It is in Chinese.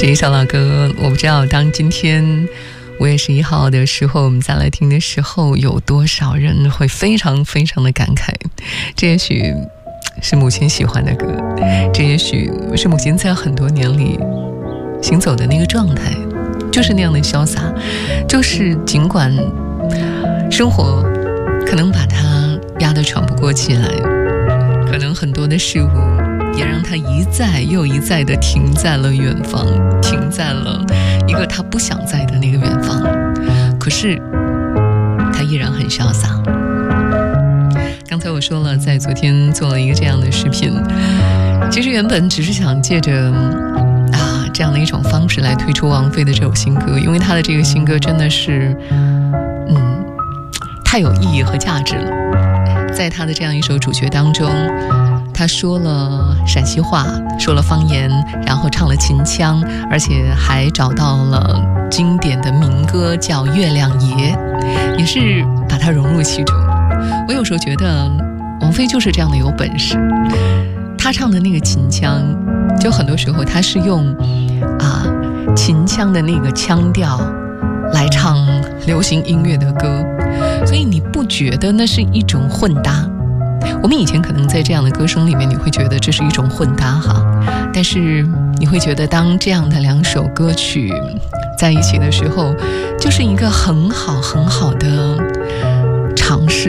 这一首老歌，我不知道当今天5月11号的时候，我们再来听的时候，有多少人会非常非常的感慨。这也许是母亲喜欢的歌，这也许是母亲在很多年里行走的那个状态，就是那样的潇洒，就是尽管生活可能把它压得喘不过气来，可能很多的事物也让他一再又一再地停在了远方，停在了一个他不想在的那个远方，可是他依然很潇洒。刚才我说了，在昨天做了一个这样的视频，其实原本只是想借着这样的一种方式来推出王菲的这首新歌，因为她的这个新歌真的是太有意义和价值了。在她的这样一首主角当中，他说了陕西话，说了方言，然后唱了秦腔，而且还找到了经典的民歌叫《月亮爷》，也是把它融入其中。我有时候觉得王菲就是这样的有本事，她唱的那个秦腔，就很多时候她是用秦腔的那个腔调来唱流行音乐的歌，所以你不觉得那是一种混搭。我们以前可能在这样的歌声里面，你会觉得这是一种混搭哈，但是你会觉得当这样的两首歌曲在一起的时候，就是一个很好很好的尝试。